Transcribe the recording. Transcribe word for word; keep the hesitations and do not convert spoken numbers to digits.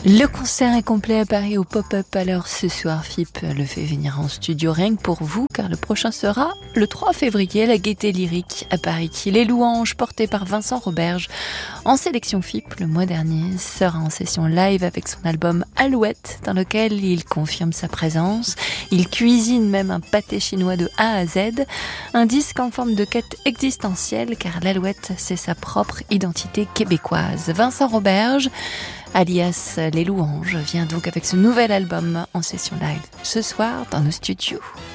Le concert est complet à Paris au Pop-Up. Alors ce soir, F I P le fait venir en studio rien que pour vous, car le prochain sera le trois février à la Gaîté Lyrique à Paris. Les Louanges, portées par Vincent Roberge, en sélection F I P le mois dernier, sera en session live avec son album Alouette, dans lequel il confirme sa présence. Il cuisine même un pâté chinois de A à Z, un disque en forme de quête existentielle, car l'Alouette, c'est sa propre identité québécoise. Vincent Roberge, alias Les Louanges, vient donc avec ce nouvel album en session live ce soir dans nos studios.